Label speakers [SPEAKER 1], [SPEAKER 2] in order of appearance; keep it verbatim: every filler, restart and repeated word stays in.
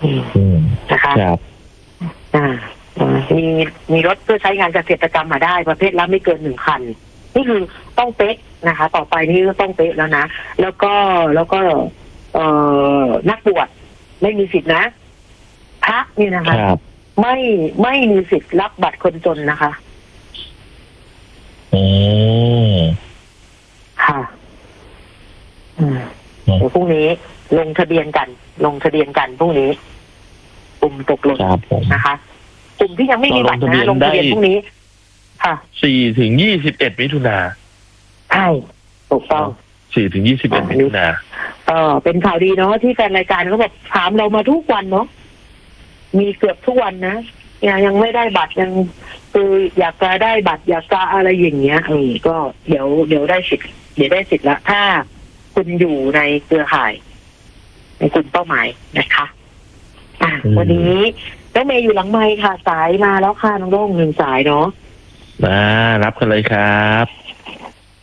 [SPEAKER 1] นะคะ
[SPEAKER 2] ครับ
[SPEAKER 1] อ่ามีมีรถเพื่อใช้งานเกษตรกรรมมาได้ประเภทละไม่เกินหนึ่งคันนี่คือต้องเป๊ะนะคะ ต่อไปนี่ก็ต้องเป๊ะแล้วนะแล้วก็แล้วก็เอ่อนักบวชไม่มีสิทธินะพระนี่นะคะไม่ไม่มีสิทธิ์รับบัตรคนจนนะคะ
[SPEAKER 2] อืม
[SPEAKER 1] ค่ะอืมเดี๋ยวพรุ่งนี้ลงทะเบียนกัน ลงทะเบียนกันพรุ่งนี้กลุ่มตกหล่นนะคะกลุ่มที่ยังไม่มีบัตรนะลงทะเบียนพรุ่งนี้ค่ะ
[SPEAKER 2] สี่ถึงยี่สิบเอ็ดมิถุนา
[SPEAKER 1] ใช่ถูกต้อง
[SPEAKER 2] สี่ถึงยี่สิบเอ็ดมิถุนา
[SPEAKER 1] เออเป็นข่าวดีเนาะที่แฟนรายการเขาแบบถามเรามาทุกวันเนาะมีเกือบทุกวันนะยังยังไม่ได้บัตรยังคืออยากจะได้บัตรอยากจะอะไรอย่างเงี้ยเออก็เดี๋ยวเดี๋ยวได้สิทธิ์เดี๋ยวได้สิทธิ์ละถ้าคุณอยู่ในเครือข่ายในกลุ่มเป้าหมายนะคะอ่ะวันนี้น้องเมย์อยู่หลังไมค์ค่ะสายมาแล้วค่ะน้องโด่งหนึ่งสายเนาะ
[SPEAKER 2] มารับกันเลยครับ